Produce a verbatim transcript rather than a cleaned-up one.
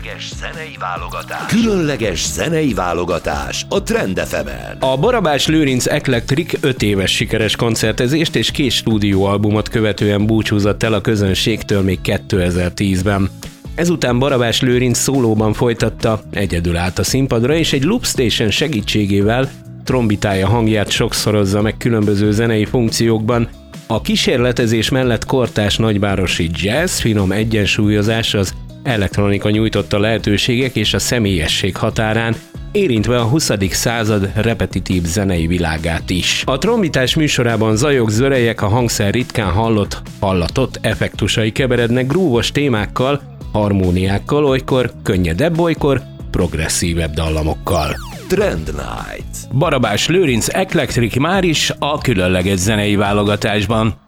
Különleges zenei válogatás. Különleges zenei válogatás a Trend ef emen. A Barabás Lőrinc Eclectric öt éves sikeres koncertezést és két stúdióalbumot követően búcsúzott el a közönségtől még kétezer-tízben. Ezután Barabás Lőrinc szólóban folytatta, egyedül állt a színpadra, és egy loopstation segítségével trombitája hangját sokszorozza meg különböző zenei funkciókban. A kísérletezés mellett kortárs nagyvárosi jazz finom egyensúlyozás az elektronika nyújtotta lehetőségek és a személyesség határán, érintve a huszadik század repetitív zenei világát is. A trombitás műsorában zajok, zörejek, a hangszer ritkán hallott, hallatott effektusai keverednek grúvos témákkal, harmóniákkal, olykor könnyedebb, olykor progresszívebb dallamokkal. Trend Night. Barabás Lőrinc Eclectric már is a különleges zenei válogatásban.